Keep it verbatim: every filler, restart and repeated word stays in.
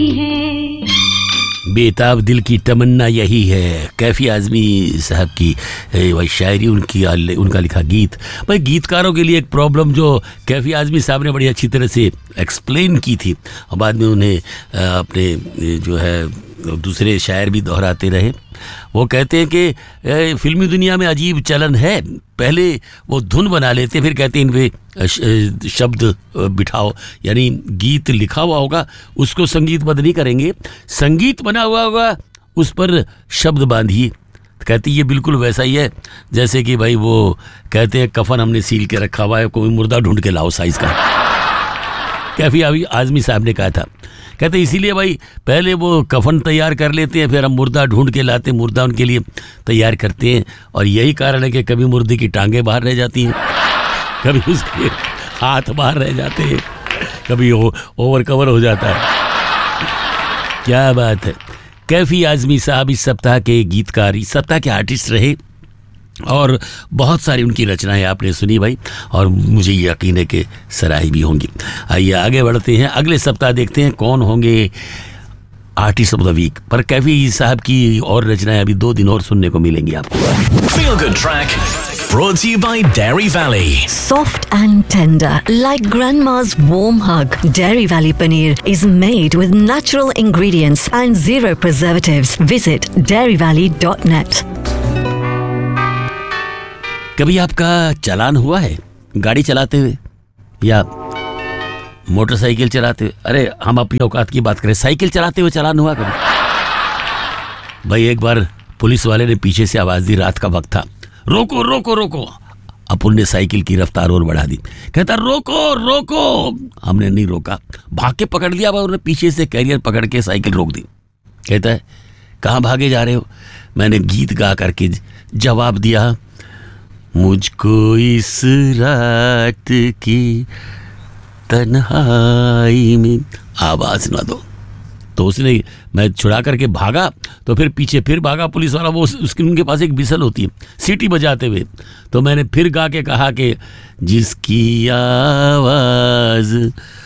बेताब दिल की तमन्ना यही है, कैफी आज़मी साहब की वही शायरी, उनकी उनका लिखा गीत। भाई गीतकारों के लिए एक प्रॉब्लम जो कैफी आज़मी साहब ने बड़ी अच्छी तरह से एक्सप्लेन की थी और बाद में उन्हें अपने जो है दूसरे शायर भी दोहराते रहे। वो कहते हैं कि फिल्मी दुनिया में अजीब चलन है, पहले वो धुन बना लेते फिर कहते हैं इन पे शब्द बिठाओ, यानी गीत लिखा हुआ होगा उसको संगीतबद्ध नहीं करेंगे, संगीत बना हुआ होगा उस पर शब्द बांधिए। कहती ये बिल्कुल वैसा ही है जैसे कि भाई वो कहते हैं कफन हमने सील के रखा हुआ है, कोई मुर्दा ढूंढ के लाओ साइज का। कैफी आज़मी साहब ने कहा था, कहते इसीलिए भाई पहले वो कफन तैयार कर लेते हैं फिर हम मुर्दा ढूंढ के लाते हैं, मुर्दा उनके लिए तैयार करते हैं और यही कारण है कि कभी मुर्दे की टांगें बाहर रह जाती हैं, कभी उसके हाथ बाहर रह जाते हैं, कभी ओ, ओवर कवर हो जाता है। क्या बात है। कैफी आज़मी साहब इस सप्ताह के गीतकार, इस सप्ताह के आर्टिस्ट रहे और बहुत सारी उनकी रचनाएं आपने सुनी भाई, और मुझे यकीन है कि सराही भी होंगी। आइए आगे बढ़ते हैं, अगले सप्ताह देखते हैं कौन होंगे आर्टिस्ट ऑफ द वीक। पर कैफी साहब की और रचनाएं अभी दो दिन और सुनने को मिलेंगी आपको। Feel Good Track brought to you by Dairy Valley. Soft and tender, like grandma's warm hug. Dairy Valley paneer is made with natural ingredients and zero preservatives. Visit dairy valley dot net. कभी आपका चालान हुआ है गाड़ी चलाते हुए या motorcycle चलाते हुए? अरे हम अपनी औकात की बात करें, साइकिल चलाते हुए चालान हुआ कभी? भाई एक बार पुलिस वाले ने पीछे से आवाज दी, रात का वक्त था, रोको रोको रोको। अपुन ने साइकिल की रफ्तार और बढ़ा दी, कहता रोको रोको। हमने नहीं रोका, भाग के पकड़ लिया। उन्होंने पीछे से कैरियर पकड़ के साइकिल रोक दी। कहता है कहाँ भागे जा रहे हो? मैंने गीत गा करके जवाब दिया, मुझको इस रात की तन्हाई में आवाज ना दो। तो उसने, मैं छुड़ा करके भागा तो फिर पीछे फिर भागा पुलिस वाला, वो उसके उनके पास एक बिसल होती है सीटी बजाते हुए। तो मैंने फिर गा के कहा कि जिसकी आवाज